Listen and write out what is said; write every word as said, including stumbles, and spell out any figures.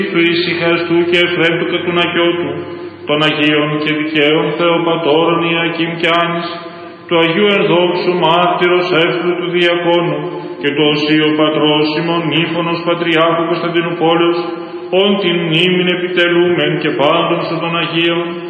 του ησυχαστού και εφρέπτου και του Αγιώτου, των Αγίων και δικαίων Θεοπατώρων Ιακήμ και Άνης, του Αγίου Ενδόξου Μάρτυρος Εύθρου του Διακόνου και του Οσίου Πατρός ημών Νύφωνος Πατριάρχου Κωνσταντινούπολεως, όν την μνήμην επιτελούμεν και πάντων των Αγίων,